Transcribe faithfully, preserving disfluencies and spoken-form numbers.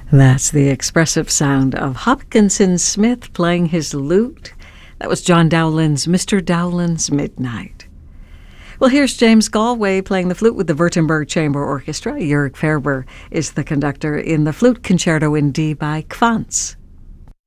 That's the expressive sound of Hopkinson Smith playing his lute. That was John Dowland's Mister Dowland's Midnight. Well, here's James Galway playing the flute with the Württemberg Chamber Orchestra. Jörg Ferber is the conductor in the Flute Concerto in D by Quantz.